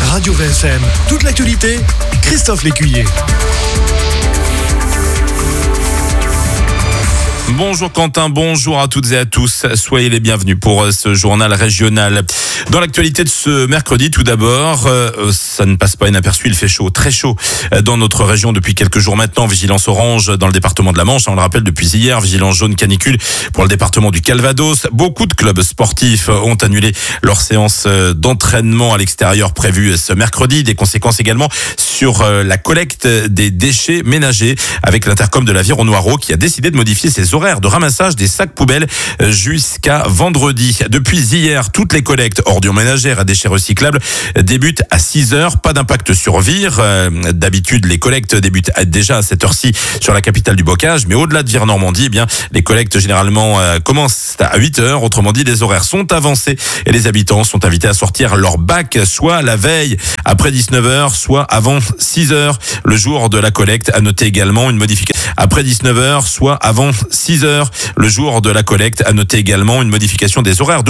Radio VSM, toute l'actualité, Christophe Lécuyer. Bonjour Quentin, bonjour à toutes et à tous. Soyez les bienvenus pour ce journal régional. Dans l'actualité de ce mercredi, tout d'abord, ça ne passe pas inaperçu, il fait chaud, très chaud dans notre région depuis quelques jours maintenant. Vigilance orange dans le département de la Manche, on le rappelle depuis hier, vigilance jaune canicule pour le département du Calvados. Beaucoup de clubs sportifs ont annulé leur séance d'entraînement à l'extérieur prévue ce mercredi. Des conséquences également sur la collecte des déchets ménagers avec l'Intercom de l'Aviron-Noireau qui a décidé de modifier ses horaires de ramassage des sacs poubelles jusqu'à vendredi. Depuis hier, toutes les collectes ordures ménagères et déchets recyclables débutent à 6h. Pas d'impact sur Vire. D'habitude, les collectes débutent déjà à cette heure-ci sur la capitale du bocage. Mais au-delà de Vire-Normandie, eh bien, les collectes généralement commencent à 8h. Autrement dit, les horaires sont avancés et les habitants sont invités à sortir leur bac soit la veille après 19h, soit avant 6h le jour de la collecte. À noter également une modification après 19h, soit avant 6h le jour de la collecte. À noter également une modification des horaires